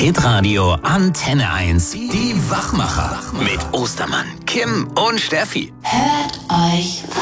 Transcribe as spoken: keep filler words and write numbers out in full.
Hitradio Antenne eins. Die Wachmacher. Mit Ostermann, Kim und Steffi. Hört euch